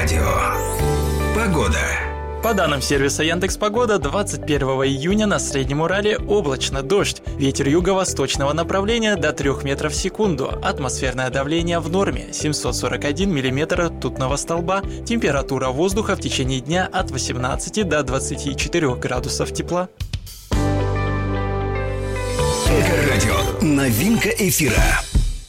Эльдорадио. Погода. По данным сервиса Яндекс.Погода, 21 июня на Среднем Урале облачно, дождь. Ветер юго-восточного направления до 3 метров в секунду. Атмосферное давление в норме 741 миллиметр ртутного столба. Температура воздуха в течение дня от 18 до 24 градусов тепла. Эльдорадио. Новинка эфира.